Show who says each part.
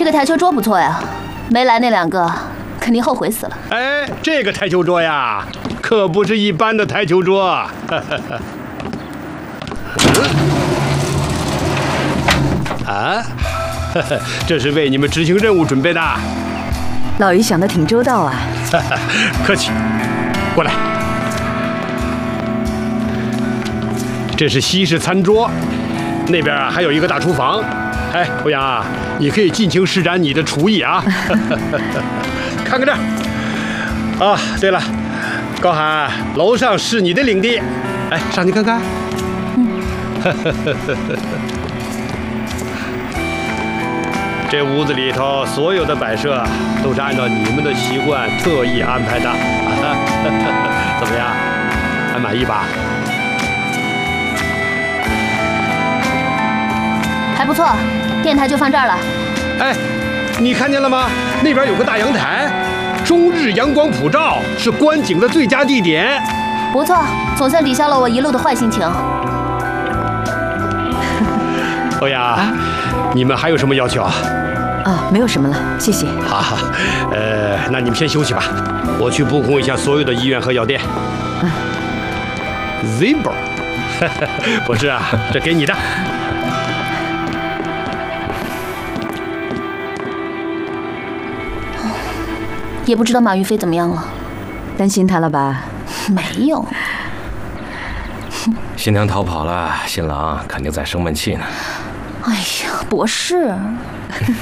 Speaker 1: 个台球桌不错呀，没来那2个肯定后悔死了。
Speaker 2: 哎，这个台球桌呀，可不是一般的台球桌。啊，这是为你们执行任务准备的。
Speaker 3: 老爷想得挺周到啊。
Speaker 2: 客气，过来。这是西式餐桌，那边啊还有一个大厨房。哎，欧阳啊，你可以尽情施展你的厨艺啊！看看这儿。啊，对了，高寒，楼上是你的领地，哎，上去看看。这屋子里头所有的摆设都是按照你们的习惯特意安排的，怎么样？还满意吧？
Speaker 1: 还不错，电台就放这儿了。
Speaker 2: 哎，你看见了吗？那边有个大阳台，终日阳光普照，是观景的最佳地点。
Speaker 1: 不错，总算抵消了我一路的坏心情。
Speaker 2: 欧阳，你们还有什么要求啊？
Speaker 3: 没有什么了，谢谢。
Speaker 2: 好，那你们先休息吧，我去布控一下所有的医院和药店。Zippo， 博士啊，这给你的。
Speaker 1: 也不知道马云飞怎么样了，
Speaker 3: 担心他了吧？
Speaker 1: 没有。
Speaker 4: 新娘逃跑了，新郎肯定在生闷气呢。
Speaker 1: 哎呀，博士。